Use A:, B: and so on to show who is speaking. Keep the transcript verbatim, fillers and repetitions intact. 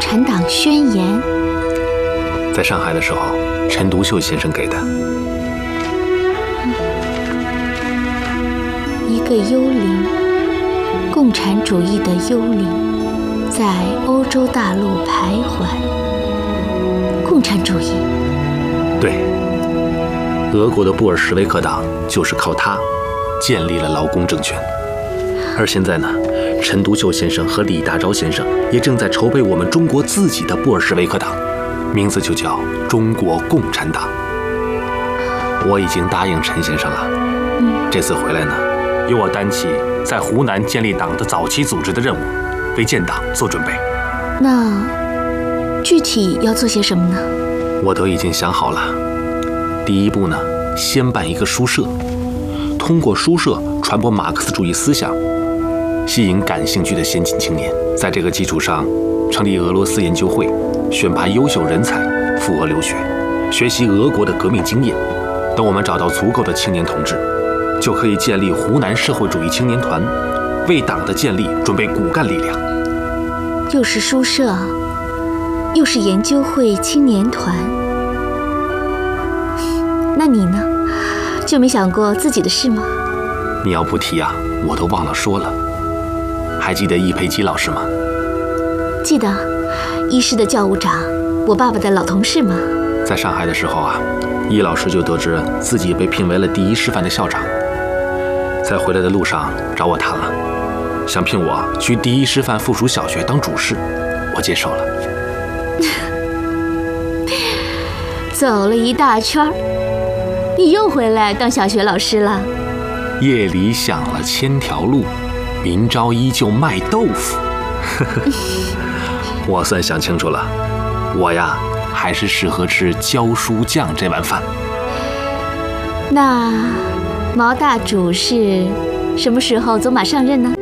A: 产党宣言》。
B: 在上海的时候，陈独秀先生给的。
A: 一个幽灵，共产主义的幽灵，在欧洲大陆徘徊。共产主义，
B: 对，俄国的布尔什维克党就是靠它建立了劳工政权。而现在呢，陈独秀先生和李大钊先生也正在筹备我们中国自己的布尔什维克党，名字就叫中国共产党。我已经答应陈先生了，嗯、这次回来呢，由我担起在湖南建立党的早期组织的任务，为建党做准备。
A: 那具体要做些什么呢？
B: 我都已经想好了。第一步呢，先办一个书社，通过书社传播马克思主义思想，吸引感兴趣的先进青年。在这个基础上，成立俄罗斯研究会，选拔优秀人才赴俄留学，学习俄国的革命经验。等我们找到足够的青年同志，就可以建立湖南社会主义青年团，为党的建立准备骨干力量。
A: 又是书社，又是研究会青年团，那你呢？就没想过自己的事吗？
B: 你要不提啊，我都忘了说了。还记得易培基老师吗？
A: 记得，医师的教务长，我爸爸的老同事嘛。
B: 在上海的时候啊，易老师就得知自己被聘为了第一师范的校长，在回来的路上找我谈了，想聘我去第一师范附属小学当主事，我接受了。
A: 走了一大圈儿，你又回来当小学老师了。
B: 夜里想了千条路，明朝依旧卖豆腐。我算想清楚了，我呀还是适合吃教书匠这碗饭。
A: 那毛大主事什么时候走马上任呢？